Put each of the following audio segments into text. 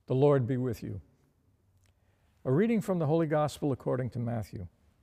The Lord be with you. A reading from the Holy Gospel according to Matthew.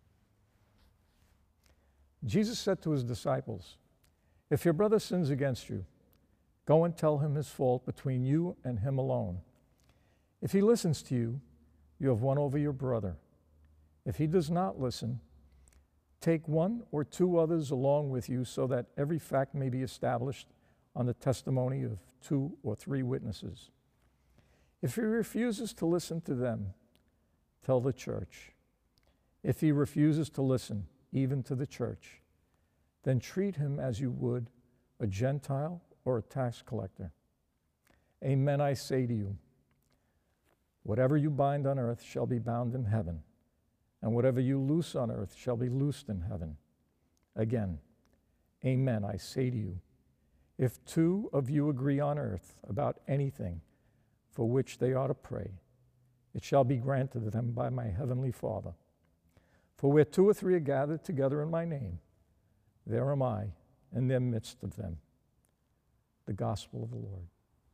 Jesus said to his disciples, "If your brother sins against you, go and tell him his fault between you and him alone. If he listens to you, you have won over your brother. If he does not listen, take one or two others along with you so that every fact may be established on the testimony of 2 or 3 witnesses. If he refuses to listen to them, tell the church. If he refuses to listen, even to the church, then treat him as you would a Gentile or a tax collector. Amen, I say to you, whatever you bind on earth shall be bound in heaven, and whatever you loose on earth shall be loosed in heaven. Again, amen, I say to you, if 2 of you agree on earth about anything for which they ought to pray, it shall be granted to them by my heavenly Father. For where 2 or 3 are gathered together in my name, there am I in the midst of them." The Gospel of the Lord.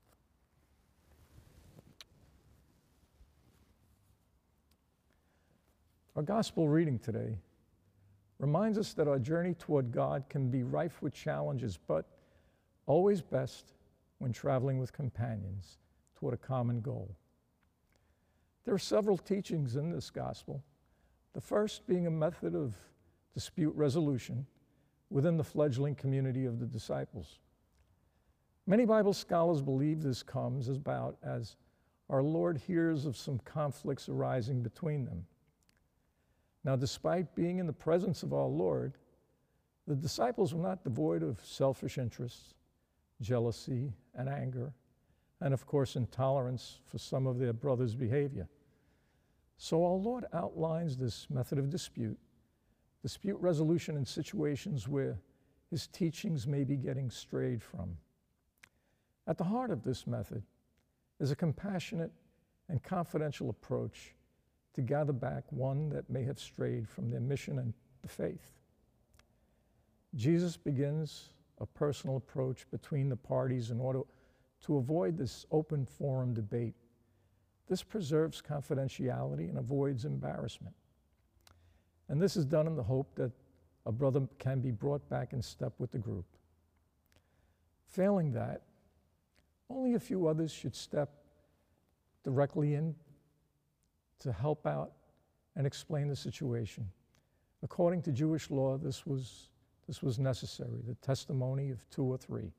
Our Gospel reading today reminds us that our journey toward God can be rife with challenges, but always best when traveling with companions toward a common goal. There are several teachings in this gospel, the first being a method of dispute resolution within the fledgling community of the disciples. Many Bible scholars believe this comes about as our Lord hears of some conflicts arising between them. Now, despite being in the presence of our Lord, the disciples were not devoid of selfish interests, jealousy, and anger, and of course intolerance for some of their brother's behavior. So our Lord outlines this method of dispute resolution in situations where his teachings may be getting strayed from. At the heart of this method is a compassionate and confidential approach to gather back one that may have strayed from their mission and the faith. Jesus begins a personal approach between the parties in order to avoid this open forum debate. This preserves confidentiality and avoids embarrassment. And this is done in the hope that a brother can be brought back in step with the group. Failing that, only a few others should step directly in to help out and explain the situation. According to Jewish law, this was necessary, the testimony of 2 or 3.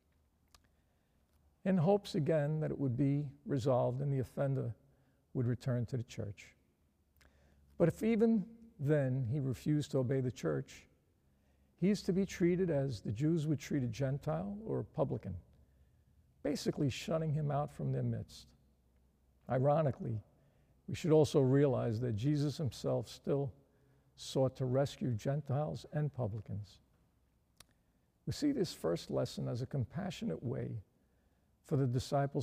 In hopes, again, that it would be resolved and the offender would return to the church. But if even then he refused to obey the church, he is to be treated as the Jews would treat a Gentile or a publican, basically shunning him out from their midst. Ironically, we should also realize that Jesus himself still sought to rescue Gentiles and publicans. We see this first lesson as a compassionate way for the disciples